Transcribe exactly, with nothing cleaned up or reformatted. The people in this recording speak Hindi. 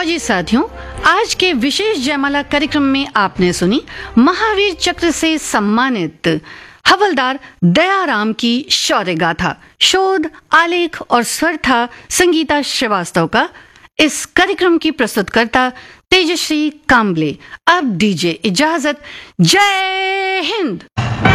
फौजी साथियों, आज के विशेष जयमाला कार्यक्रम में आपने सुनी महावीर चक्र से सम्मानित हवलदार दयाराम की शौर्य गाथा। शोध, आलेख और स्वर था संगीता श्रीवास्तव का। इस कार्यक्रम की प्रस्तुतकर्ता तेजश्री काम्बले। अब दीजिए इजाजत। जय हिंद।